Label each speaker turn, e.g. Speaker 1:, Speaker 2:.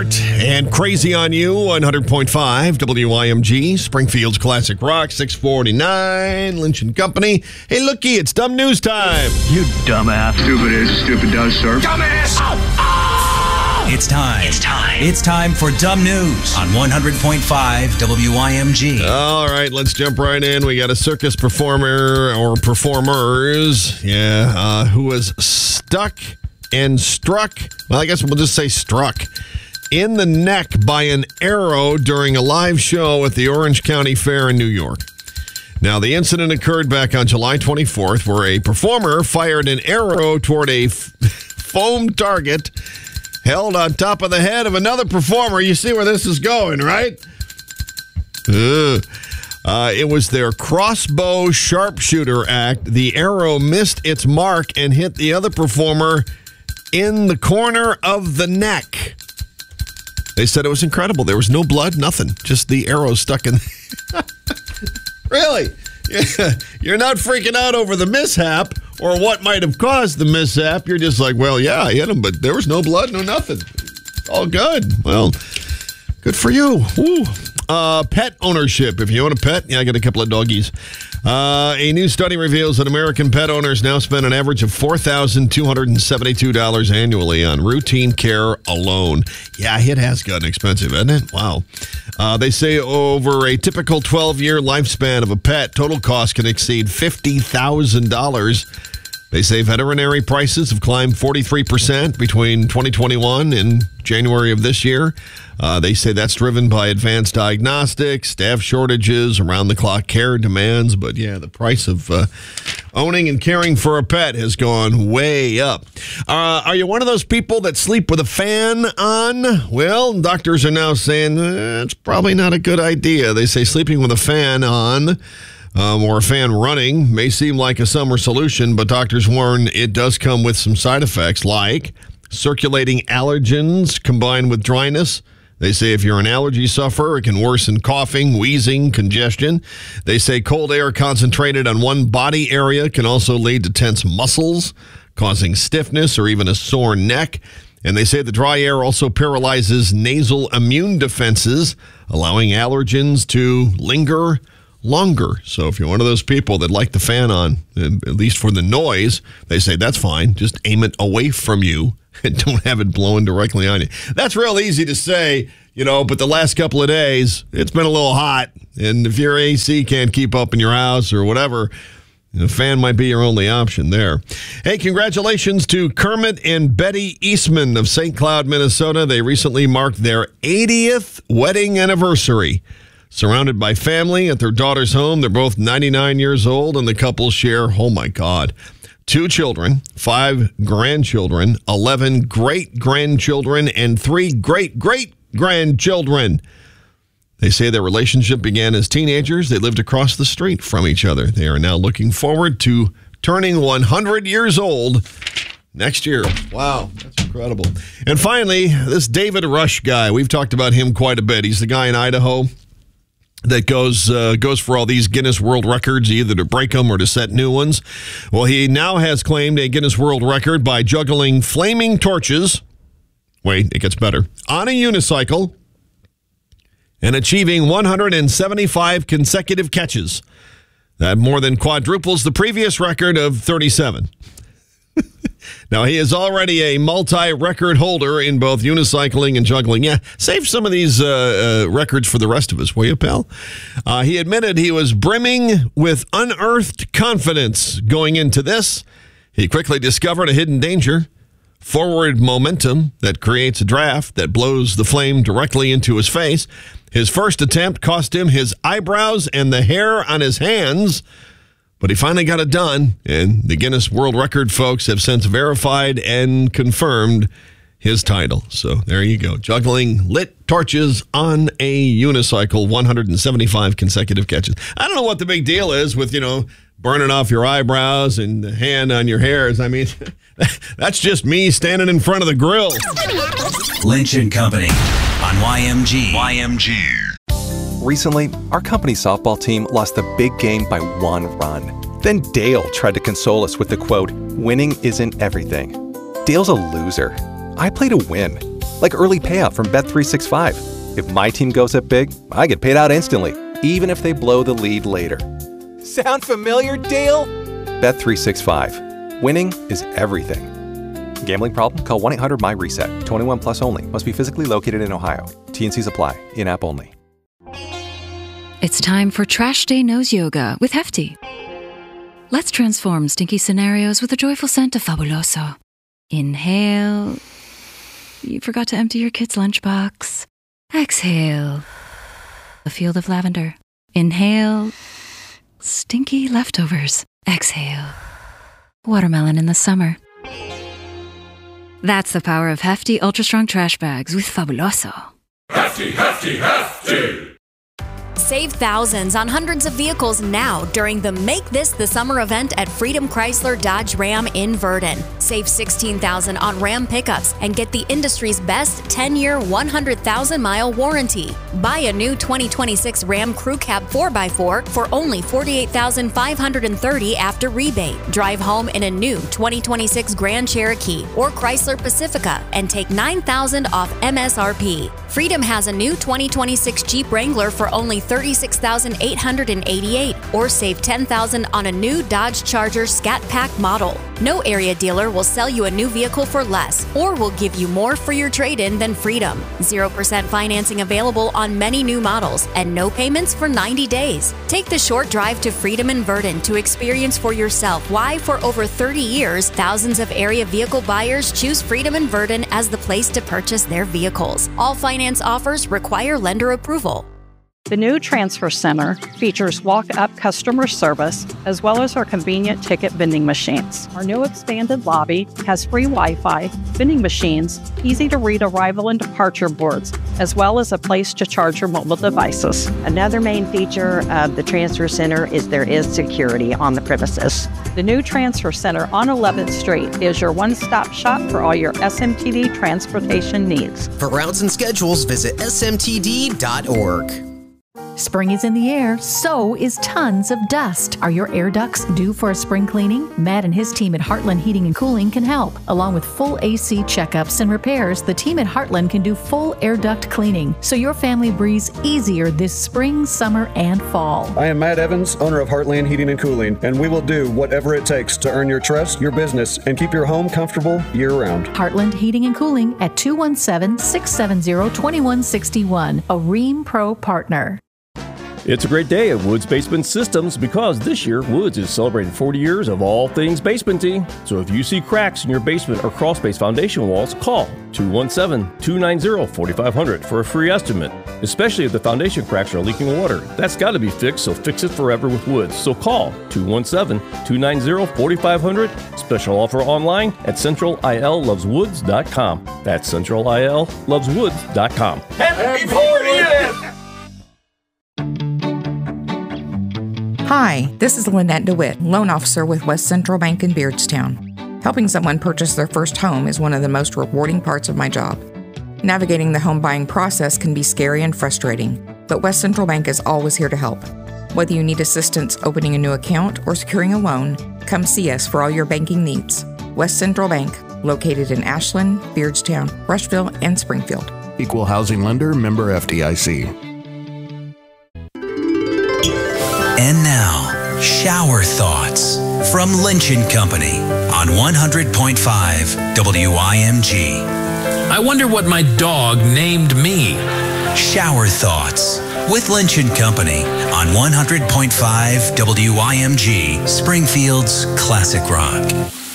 Speaker 1: Stewart and Crazy on You, 100.5 WIMG, Springfield's Classic Rock, 649, Lynch & Company. Hey, looky, it's dumb news time.
Speaker 2: You dumbass.
Speaker 3: Stupid is, stupid does, sir.
Speaker 2: Dumbass!
Speaker 4: It's time for Dumb News on 100.5 WIMG.
Speaker 1: All right, let's jump right in. We got a circus performer or performers, who was stuck and struck, well, I guess we'll just say struck, in the neck by an arrow during a live show at the Orange County Fair in New York. Now, the incident occurred back on July 24th, where a performer fired an arrow toward a foam target held on top of the head of another performer. You see where this is going, right? It was their crossbow sharpshooter act. The arrow missed its mark and hit the other performer in the corner of the neck. They said it was incredible. There was no blood, nothing. Just the arrow stuck in. Really? You're not freaking out over the mishap or what might have caused the mishap. You're just like, well, yeah, I hit him, but there was no blood, no nothing. All good. Well, good for you. Woo. Pet ownership. If you own a pet, I got a couple of doggies. A new study reveals that American pet owners now spend an average of $4,272 annually on routine care alone. Yeah, it has gotten expensive, hasn't it? Wow. They say over a typical 12-year lifespan of a pet, total cost can exceed $50,000. They say veterinary prices have climbed 43% between 2021 and January of this year. They say that's driven by advanced diagnostics, staff shortages, around-the-clock care demands. But, yeah, the price of owning and caring for a pet has gone way up. Are you one of those people that sleep with a fan on? Well, doctors are now saying it's probably not a good idea. They say sleeping with a fan on or a fan running may seem like a summer solution, but doctors warn it does come with some side effects like circulating allergens combined with dryness. They say if you're an allergy sufferer, it can worsen coughing, wheezing, congestion. They say cold air concentrated on one body area can also lead to tense muscles, causing stiffness or even a sore neck. And they say the dry air also paralyzes nasal immune defenses, allowing allergens to linger longer. So if you're one of those people that like the fan on, at least for the noise, they say that's fine. Just aim it away from you and don't have it blowing directly on you. That's real easy to say, but the last couple of days, it's been a little hot. And if your AC can't keep up in your house or whatever, the fan might be your only option there. Hey, congratulations to Kermit and Betty Eastman of St. Cloud, Minnesota. They recently marked their 80th wedding anniversary. Surrounded by family at their daughter's home. They're both 99 years old, and the couple share, oh my God, 2 children, 5 grandchildren, 11 great-grandchildren, and 3 great-great-grandchildren. They say their relationship began as teenagers. They lived across the street from each other. They are now looking forward to turning 100 years old next year. Wow, that's incredible. And finally, this David Rush guy. We've talked about him quite a bit. He's the guy in Idaho that goes for all these Guinness World Records, either to break them or to set new ones. Well, he now has claimed a Guinness World Record by juggling flaming torches. Wait, it gets better. On a unicycle and achieving 175 consecutive catches. That more than quadruples the previous record of 37. Now, he is already a multi-record holder in both unicycling and juggling. Yeah, save some of these records for the rest of us, will you, pal? He admitted he was brimming with unearthed confidence going into this. He quickly discovered a hidden danger, forward momentum that creates a draft that blows the flame directly into his face. His first attempt cost him his eyebrows and the hair on his hands, but he finally got it done, and the Guinness World Record folks have since verified and confirmed his title. So there you go. Juggling lit torches on a unicycle, 175 consecutive catches. I don't know what the big deal is with, burning off your eyebrows and the hand on your hairs. I mean, that's just me standing in front of the grill.
Speaker 4: Lynch & Company on YMG.
Speaker 5: Recently, our company softball team lost the big game by 1 run. Then Dale tried to console us with the quote, "Winning isn't everything." Dale's a loser. I play to win. Like early payout from Bet365. If my team goes up big, I get paid out instantly, even if they blow the lead later. Sound familiar, Dale? Bet365. Winning is everything. Gambling problem? Call 1-800-MY-RESET. 21 plus only. Must be physically located in Ohio. T&Cs apply. In-app only.
Speaker 2: It's time for Trash Day Nose Yoga with Hefty. Let's transform stinky scenarios with a joyful scent of Fabuloso. Inhale. You forgot to empty your kid's lunchbox. Exhale. A field of lavender. Inhale. Stinky leftovers. Exhale. Watermelon in the summer. That's the power of Hefty Ultra Strong Trash Bags with Fabuloso.
Speaker 6: Hefty, hefty, hefty!
Speaker 7: Save thousands on hundreds of vehicles now during the Make This the Summer event at Freedom Chrysler Dodge Ram in Verdon. Save $16,000 on Ram pickups and get the industry's best 10-year, 100,000-mile warranty. Buy a new 2026 Ram Crew Cab 4x4 for only $48,530 after rebate. Drive home in a new 2026 Grand Cherokee or Chrysler Pacifica and take $9,000 off MSRP. Freedom has a new 2026 Jeep Wrangler for only $36,888 or save $10,000 on a new Dodge Charger Scat Pack model. No area dealer will sell you a new vehicle for less or will give you more for your trade-in than Freedom. 0% financing available on many new models and no payments for 90 days. Take the short drive to Freedom in Verdon to experience for yourself why for over 30 years, thousands of area vehicle buyers choose Freedom in Verdon as the place to purchase their vehicles. All finance offers require lender approval.
Speaker 8: The new Transfer Center features walk-up customer service as well as our convenient ticket vending machines. Our new expanded lobby has free Wi-Fi, vending machines, easy-to-read arrival and departure boards, as well as a place to charge your mobile devices.
Speaker 9: Another main feature of the Transfer Center is there is security on the premises.
Speaker 8: The new Transfer Center on 11th Street is your one-stop shop for all your SMTD transportation needs.
Speaker 10: For routes and schedules, visit smtd.org.
Speaker 11: Spring is in the air, so is tons of dust. Are your air ducts due for a spring cleaning? Matt and his team at Heartland Heating and Cooling can help. Along with full AC checkups and repairs, the team at Heartland can do full air duct cleaning, so your family breathes easier this spring, summer, and fall.
Speaker 12: I am Matt Evans, owner of Heartland Heating and Cooling, and we will do whatever it takes to earn your trust, your business, and keep your home comfortable year-round.
Speaker 11: Heartland Heating and Cooling at 217-670-2161, a Rheem Pro partner.
Speaker 13: It's a great day at Woods Basement Systems because this year Woods is celebrating 40 years of all things basementing. So if you see cracks in your basement or crawl space foundation walls, call 217-290-4500 for a free estimate, especially if the foundation cracks are leaking water. That's got to be fixed, so fix it forever with Woods. So call 217-290-4500. Special offer online at centralilloveswoods.com. That's centralilloveswoods.com.
Speaker 6: Happy 40th!
Speaker 14: Hi, this is Lynette DeWitt, loan officer with West Central Bank in Beardstown. Helping someone purchase their first home is one of the most rewarding parts of my job. Navigating the home buying process can be scary and frustrating, but West Central Bank is always here to help. Whether you need assistance opening a new account or securing a loan, come see us for all your banking needs. West Central Bank, located in Ashland, Beardstown, Rushville, and Springfield.
Speaker 15: Equal housing lender, member FDIC.
Speaker 4: And now, shower thoughts from Lynch & Company on 100.5 WIMG.
Speaker 6: I wonder what my dog named me.
Speaker 4: Shower thoughts with Lynch & Company on 100.5 WIMG, Springfield's classic rock.